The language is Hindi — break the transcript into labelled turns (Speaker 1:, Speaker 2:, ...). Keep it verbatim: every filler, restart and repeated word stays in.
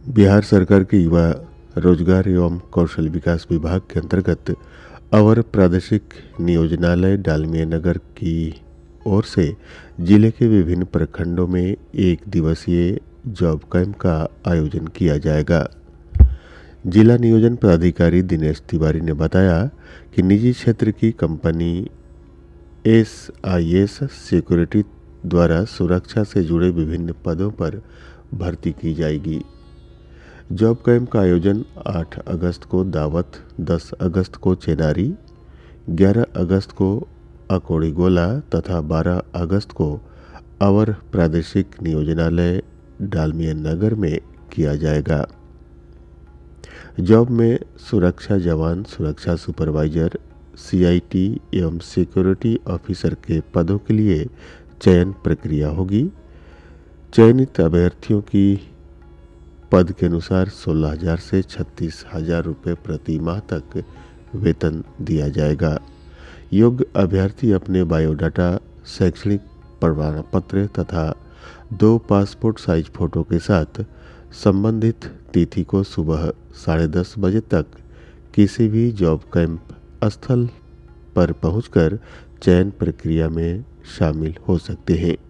Speaker 1: बिहार सरकार के युवा रोजगार एवं कौशल विकास विभाग के अंतर्गत अवर प्रादेशिक नियोजनालय डालमिया नगर की ओर से जिले के विभिन्न प्रखंडों में एक दिवसीय जॉब कैंप का आयोजन किया जाएगा। जिला नियोजन पदाधिकारी दिनेश तिवारी ने बताया कि निजी क्षेत्र की company S I S security द्वारा सुरक्षा से जुड़े विभिन्न पदों पर भर्ती की जाएगी। जॉब कैंप का आयोजन आठ अगस्त को दावत, दस अगस्त को चेनारी, ग्यारह अगस्त को अकोड़ी गोला तथा बारह अगस्त को अवर प्रादेशिक नियोजनालय डालमिया नगर में किया जाएगा। जॉब में सुरक्षा जवान, सुरक्षा सुपरवाइजर, सी आई टी एवं सिक्योरिटी ऑफिसर के पदों के लिए चयन प्रक्रिया होगी। चयनित अभ्यर्थियों की पद के अनुसार सोलह हजार से छत्तीस हजार रुपये प्रति माह तक वेतन दिया जाएगा। योग्य अभ्यर्थी अपने बायोडाटा, शैक्षणिक प्रमाण पत्र तथा दो पासपोर्ट साइज फोटो के साथ संबंधित तिथि को सुबह साढ़े दस बजे तक किसी भी जॉब कैंप स्थल पर पहुंचकर चयन प्रक्रिया में शामिल हो सकते हैं।